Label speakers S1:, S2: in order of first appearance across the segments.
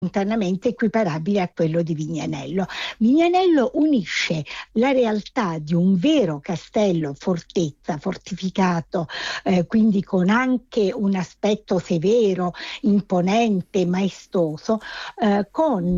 S1: lontanamente equiparabile a quello di Vignanello. Vignanello unisce la realtà di un vero castello fortezza, fortificato, quindi con anche un aspetto severo, imponente, maestoso, con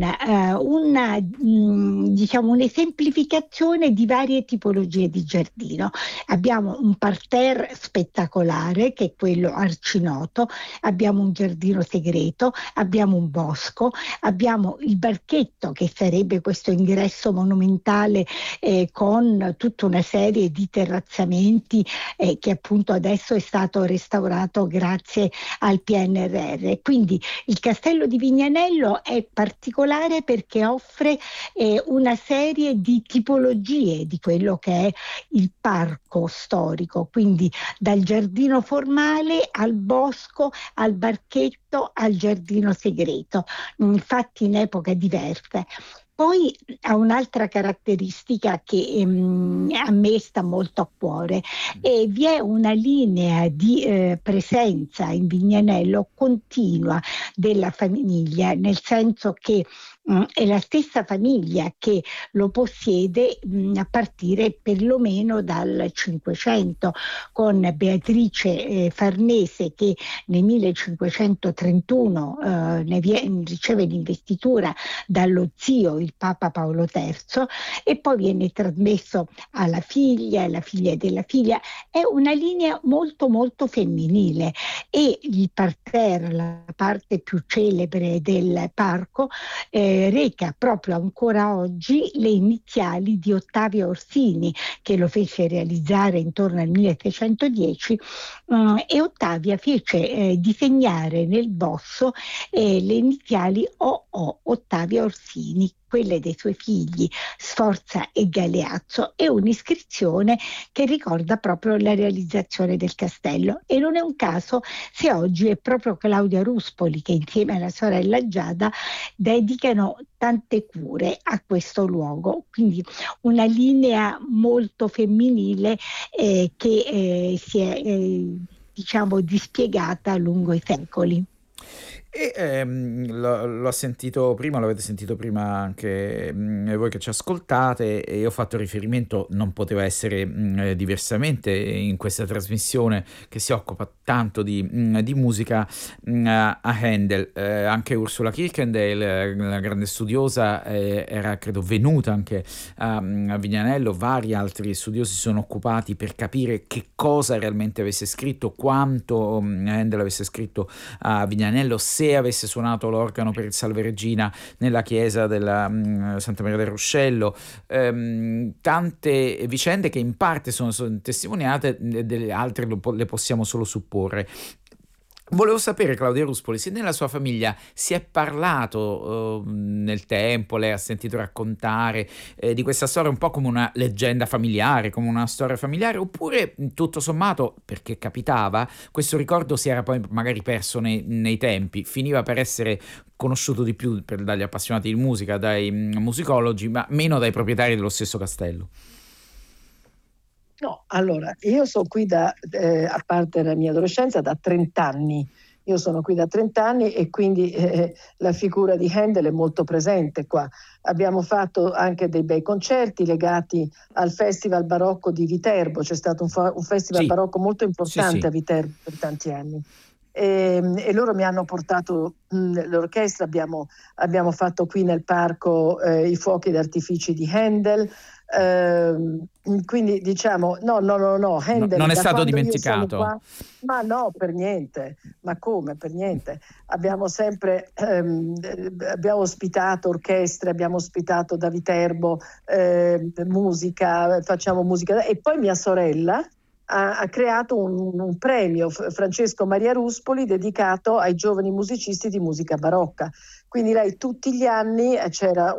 S1: diciamo, un'esemplificazione di varie tipologie di giardino. Abbiamo un parterre spettacolare, che è quello arcinoto, abbiamo un giardino segreto, abbiamo un bosco, abbiamo il Barchetto, che sarebbe questo ingresso monumentale con tutta una serie di terrazzamenti che appunto adesso è stato restaurato grazie al PNRR. Quindi il Castello di Vignanello è particolare perché offre una serie di tipologie di quello che è il parco storico, quindi dal giardino formale al bosco, al Barchetto, al giardino segreto, infatti in epoche diverse. Poi ha un'altra caratteristica che a me sta molto a cuore, e vi è una linea di presenza in Vignanello continua della famiglia, nel senso che è la stessa famiglia che lo possiede a partire perlomeno dal Cinquecento, con Beatrice Farnese che nel 1531 riceve l'investitura dallo zio, il Papa Paolo III, e poi viene trasmesso alla figlia e la figlia della figlia. È una linea molto molto femminile, e il parterre, la parte più celebre del parco, reca proprio ancora oggi le iniziali di Ottavio Orsini, che lo fece realizzare intorno al 1610, e Ottavia fece disegnare nel bosso le iniziali OO, Ottavia Orsini, quelle dei suoi figli Sforza e Galeazzo, e un'iscrizione che ricorda proprio la realizzazione del castello. E non è un caso se oggi è proprio Claudia Ruspoli che, insieme alla sorella Giada, dedicano tante cure a questo luogo. Quindi una linea molto femminile che si è diciamo dispiegata lungo i secoli.
S2: E l'ho sentito prima, l'avete sentito prima anche voi che ci ascoltate, e io ho fatto riferimento, non poteva essere diversamente in questa trasmissione che si occupa tanto di musica, a Handel. Anche Ursula Kirkendale, la grande studiosa, era credo venuta anche a Vignanello. Vari altri studiosi si sono occupati per capire che cosa realmente avesse scritto, quanto Handel avesse scritto a Vignanello, se avesse suonato l'organo per il Salve Regina nella chiesa della Santa Maria del Ruscello. Tante vicende che in parte sono testimoniate, delle altre le possiamo solo supporre. Volevo sapere, Claudia Ruspoli, se nella sua famiglia si è parlato nel tempo, lei ha sentito raccontare di questa storia un po' come una leggenda familiare, come una storia familiare, oppure tutto sommato, perché capitava, questo ricordo si era poi magari perso nei tempi, finiva per essere conosciuto di più dagli appassionati di musica, dai musicologi, ma meno dai proprietari dello stesso castello.
S3: No, allora, io sono qui a parte la mia adolescenza, da 30 anni. Io sono qui da 30 anni e quindi la figura di Handel è molto presente qua. Abbiamo fatto anche dei bei concerti legati al Festival Barocco di Viterbo. C'è stato un festival barocco molto importante a Viterbo per tanti anni. E loro mi hanno portato l'orchestra, abbiamo fatto qui nel parco i fuochi d'artificio di Handel. Quindi diciamo no, Handel,
S2: non è
S3: da
S2: stato
S3: quando
S2: dimenticato.
S3: io sono qua, ma no, per niente, ma come, per niente. Abbiamo sempre abbiamo ospitato orchestre, abbiamo ospitato da Viterbo musica, facciamo musica, e poi mia sorella ha creato un premio Francesco Maria Ruspoli dedicato ai giovani musicisti di musica barocca. Quindi lei tutti gli anni c'era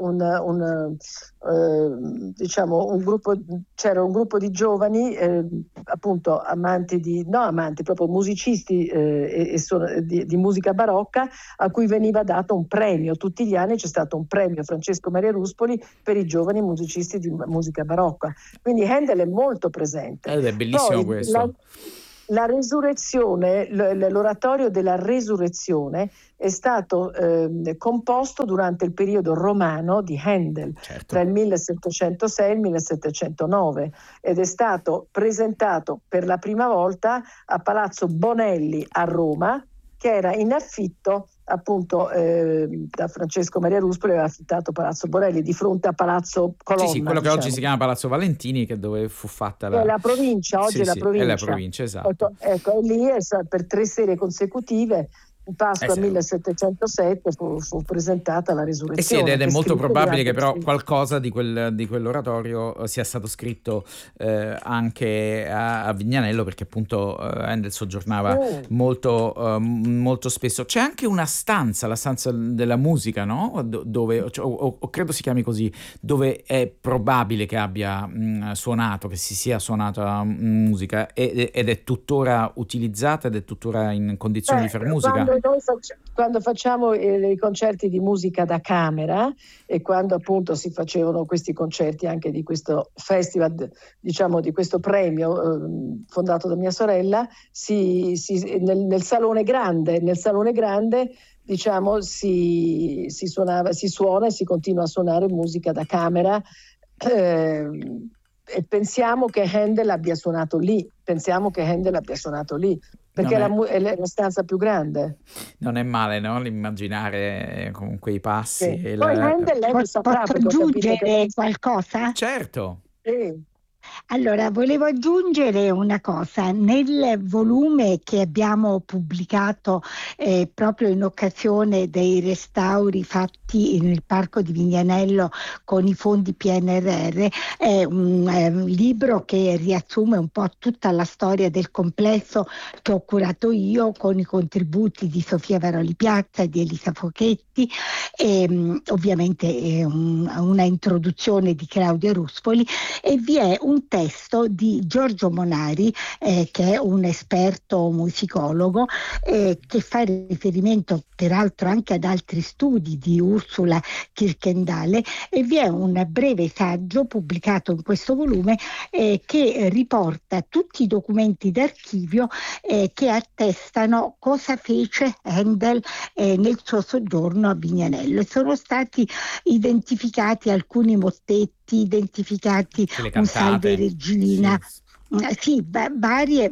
S3: diciamo c'era un gruppo di giovani appunto proprio musicisti di musica barocca, a cui veniva dato un premio. Tutti gli anni c'è stato un premio Francesco Maria Ruspoli per i giovani musicisti di musica barocca. Quindi Handel è molto presente.
S2: Ed è bellissimo questo.
S3: La resurrezione, l'oratorio della resurrezione è stato composto durante il periodo romano di Handel,
S2: Certo.
S3: tra il 1706 e il 1709, ed è stato presentato per la prima volta a Palazzo Bonelli a Roma, che era in affitto appunto da Francesco Maria Ruspoli, aveva affittato Palazzo Bonelli di fronte a Palazzo Colonna.
S2: Sì, quello che oggi si chiama Palazzo Valentini, che dove fu fatta
S3: È la provincia, oggi
S2: sì,
S3: è la
S2: sì,
S3: provincia.
S2: è la provincia, esatto.
S3: Ecco, lì per 3 serie consecutive, in Pasqua
S2: sì.
S3: 1707 fu presentata la
S2: Sì,
S3: Resurrezione.
S2: ed è molto probabile che però
S3: il
S2: qualcosa di quell'oratorio sia stato scritto anche a Vignanello, perché appunto Handel soggiornava molto spesso. C'è anche una stanza, la stanza della musica, no? Dove, o credo si chiami così, dove è probabile che abbia suonato, che si sia suonata musica, ed è tuttora utilizzata ed è tuttora in condizioni di fare musica.
S3: Quando facciamo i concerti di musica da camera, e quando appunto si facevano questi concerti anche di questo festival, diciamo di questo premio fondato da mia sorella, nel salone grande, diciamo si suona e si continua a suonare musica da camera, e pensiamo che Handel abbia suonato lì, perché è la stanza più grande.
S2: Non è male, no? L'immaginare comunque i passi.
S3: Sì. Poi Handel lei saprà,
S1: posso aggiungere qualcosa?
S2: Certo.
S3: Sì.
S1: Allora, volevo aggiungere una cosa. Nel volume che abbiamo pubblicato proprio in occasione dei restauri fatti nel Parco di Vignanello con i fondi PNRR, è un libro che riassume un po' tutta la storia del complesso che ho curato io, con i contributi di Sofia Varoli Piazza e di Elisa Fochetti, e ovviamente una introduzione di Claudia Ruspoli, e vi è un testo di Giorgio Monari, che è un esperto musicologo, che fa riferimento peraltro anche ad altri studi di Ursula Kirkendale, e vi è un breve saggio pubblicato in questo volume che riporta tutti i documenti d'archivio che attestano cosa fece Handel nel suo soggiorno a Vignanello. Sono stati identificati alcuni mottetti, identificati un Salve Regina. Sì, vari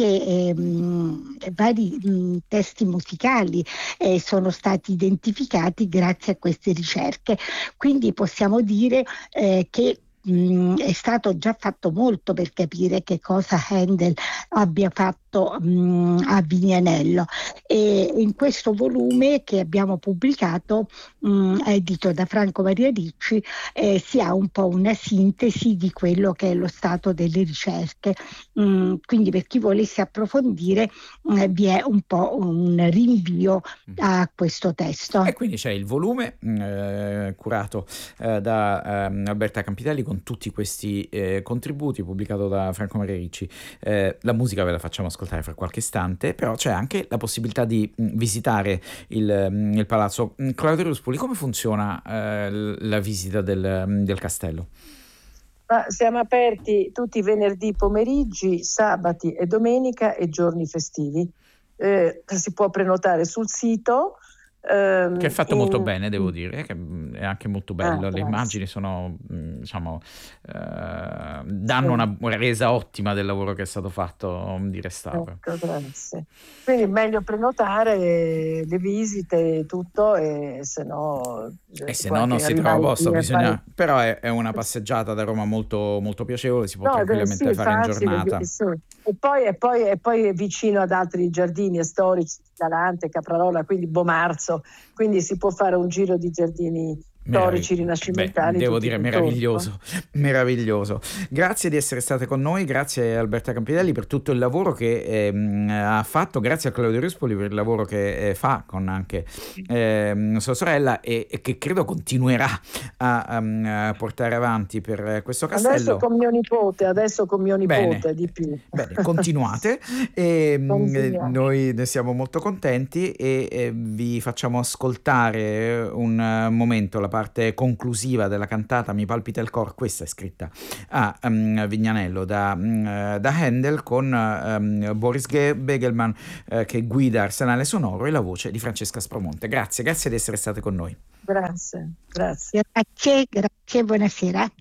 S1: testi musicali sono stati identificati grazie a queste ricerche, quindi possiamo dire che è stato già fatto molto per capire che cosa Handel abbia fatto a Vignanello, e in questo volume che abbiamo pubblicato, edito da Franco Maria Ricci, si ha un po' una sintesi di quello che è lo stato delle ricerche, quindi per chi volesse approfondire vi è un po' un rinvio a questo testo.
S2: E quindi c'è il volume curato da Alberta Campitelli con tutti questi contributi, pubblicato da Franco Maria Ricci. La musica ve la facciamo ascoltare fra qualche istante, però c'è anche la possibilità di visitare il palazzo. Claudio Ruspoli, come funziona la visita del castello?
S3: Siamo aperti tutti i venerdì pomeriggi, sabati e domenica e giorni festivi. Si può prenotare sul sito.
S2: Che è fatto molto bene, devo dire, che è anche molto bello. Le immagini sono, diciamo, danno una resa ottima del lavoro che è stato fatto di restauro.
S3: Ecco, grazie. Quindi è meglio prenotare le visite, tutto, e se no
S2: non si trova posto, bisogna. Però è una passeggiata da Roma molto, molto piacevole, si può tranquillamente fare in giornata.
S3: E poi è vicino ad altri giardini storici, Galante, Caprarola, quindi Bomarzo, quindi si può fare un giro di giardini storici rinascimentali.
S2: Devo dire meraviglioso. Grazie di essere state con noi, grazie a Alberta Campitelli per tutto il lavoro che ha fatto, grazie a Claudio Ruspoli per il lavoro che fa con anche sua sorella, e che credo continuerà a portare avanti per questo castello.
S3: Adesso con mio nipote di più.
S2: Bene, continuate e noi ne siamo molto contenti, e vi facciamo ascoltare un momento la parte conclusiva della cantata Mi palpita il cor, questa è scritta a Vignanello da Handel, con Boris Begelman che guida Arsenale Sonoro, e la voce di Francesca Spromonte. Grazie di essere state con noi.
S3: Grazie.
S1: Grazie, buonasera.